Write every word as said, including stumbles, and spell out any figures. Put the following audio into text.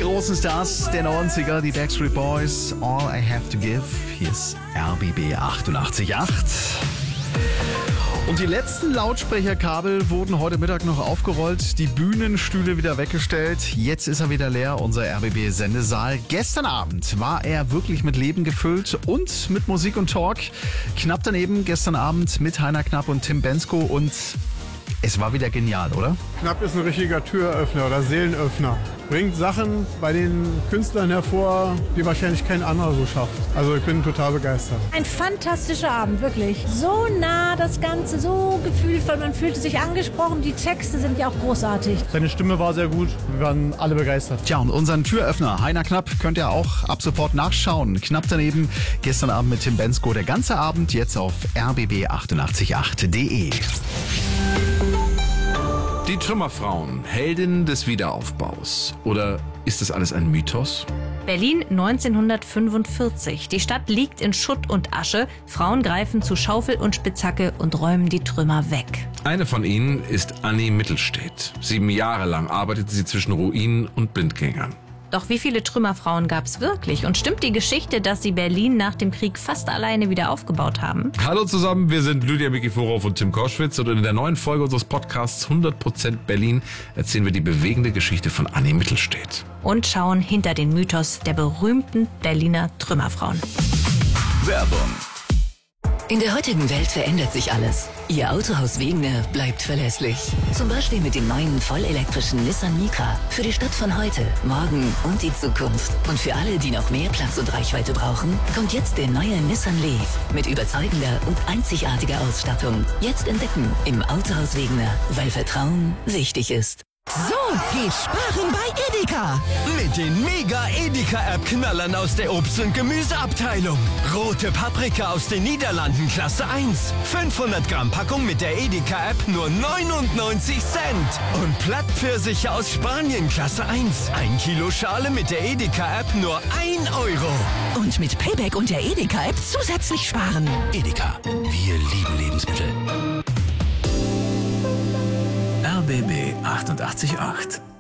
großen Stars der neunziger, die Backstreet Boys, All I Have to Give. Hier ist R B B achtundachtzig Komma acht. Und die letzten Lautsprecherkabel wurden heute Mittag noch aufgerollt, die Bühnenstühle wieder weggestellt. Jetzt ist er wieder leer, unser R B B-Sendesaal. Gestern Abend war er wirklich mit Leben gefüllt und mit Musik und Talk. Knapp daneben gestern Abend mit Heiner Knapp und Tim Bendzko und es war wieder genial, oder? Knapp ist ein richtiger Türöffner oder Seelenöffner. Bringt Sachen bei den Künstlern hervor, die wahrscheinlich kein anderer so schafft. Also ich bin total begeistert. Ein fantastischer Abend, wirklich. So nah das Ganze, so gefühlvoll, man fühlte sich angesprochen. Die Texte sind ja auch großartig. Seine Stimme war sehr gut, wir waren alle begeistert. Tja, und unseren Türöffner Heiner Knapp könnt ihr auch ab sofort nachschauen. Knapp daneben, gestern Abend mit Tim Bendzko. Der ganze Abend jetzt auf r b b achtundachtzig Komma acht punkt d e. Die Trümmerfrauen, Heldinnen des Wiederaufbaus. Oder ist das alles ein Mythos? Berlin neunzehnhundertfünfundvierzig. Die Stadt liegt in Schutt und Asche. Frauen greifen zu Schaufel und Spitzhacke und räumen die Trümmer weg. Eine von ihnen ist Annie Mittelstedt. Sieben Jahre lang arbeitete sie zwischen Ruinen und Blindgängern. Doch wie viele Trümmerfrauen gab es wirklich? Und stimmt die Geschichte, dass sie Berlin nach dem Krieg fast alleine wieder aufgebaut haben? Hallo zusammen, wir sind Lydia Mikiforov und Tim Koschwitz und in der neuen Folge unseres Podcasts hundert Prozent Berlin erzählen wir die bewegende Geschichte von Annie Mittelstedt. Und schauen hinter den Mythos der berühmten Berliner Trümmerfrauen. Werbung. In der heutigen Welt verändert sich alles. Ihr Autohaus Wegener bleibt verlässlich. Zum Beispiel mit dem neuen vollelektrischen Nissan Micra. Für die Stadt von heute, morgen und die Zukunft. Und für alle, die noch mehr Platz und Reichweite brauchen, kommt jetzt der neue Nissan Leaf. Mit überzeugender und einzigartiger Ausstattung. Jetzt entdecken im Autohaus Wegener, weil Vertrauen wichtig ist. So geht Sparen bei Edeka. Mit den Mega-Edeka-App-Knallern aus der Obst- und Gemüseabteilung. Rote Paprika aus den Niederlanden Klasse eins. fünfhundert Gramm Packung mit der Edeka-App nur neunundneunzig Cent. Und Plattpfirsiche aus Spanien Klasse eins. Ein Kilo Schale mit der Edeka-App nur ein Euro. Und mit Payback und der Edeka-App zusätzlich sparen. Edeka, wir lieben Lebensmittel. R B B achtundachtzig Komma acht.